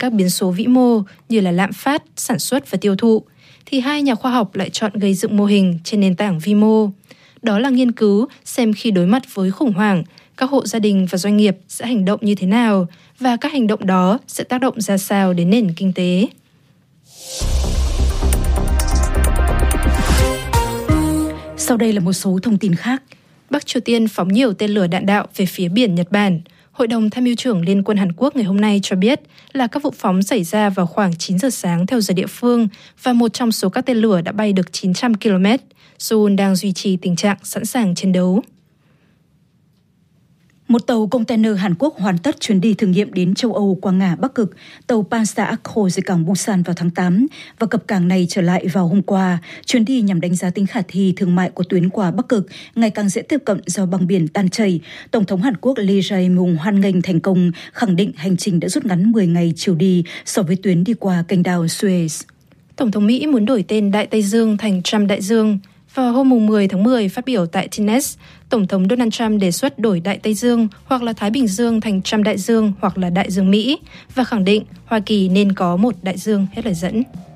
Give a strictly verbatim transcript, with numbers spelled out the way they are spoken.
các biến số vĩ mô như là lạm phát, sản xuất và tiêu thụ, thì hai nhà khoa học lại chọn gây dựng mô hình trên nền tảng vi mô. Đó là nghiên cứu xem khi đối mặt với khủng hoảng, các hộ gia đình và doanh nghiệp sẽ hành động như thế nào và các hành động đó sẽ tác động ra sao đến nền kinh tế. Sau đây là một số thông tin khác. Bắc Triều Tiên phóng nhiều tên lửa đạn đạo về phía biển Nhật Bản. Hội đồng Tham mưu trưởng Liên quân Hàn Quốc ngày hôm nay cho biết là các vụ phóng xảy ra vào khoảng chín giờ sáng theo giờ địa phương và một trong số các tên lửa đã bay được chín trăm ki lô mét. Seoul đang duy trì tình trạng sẵn sàng chiến đấu. Một tàu container Hàn Quốc hoàn tất chuyến đi thử nghiệm đến châu Âu qua ngả Bắc Cực, tàu Pansa Akho rời cảng Busan vào tháng tám và cập cảng này trở lại vào hôm qua. Chuyến đi nhằm đánh giá tính khả thi thương mại của tuyến qua Bắc Cực, ngày càng dễ tiếp cận do băng biển tan chảy. Tổng thống Hàn Quốc Lee Jae-myung hoan nghênh thành công, khẳng định hành trình đã rút ngắn mười ngày chiều đi so với tuyến đi qua kênh đào Suez. Tổng thống Mỹ muốn đổi tên Đại Tây Dương thành Trump Đại Dương. Vào hôm mười tháng mười, phát biểu tại Tinnes, Tổng thống Donald Trump đề xuất đổi Đại Tây Dương hoặc là Thái Bình Dương thành Trump Đại Dương hoặc là Đại Dương Mỹ và khẳng định Hoa Kỳ nên có một đại dương, hết lời dẫn.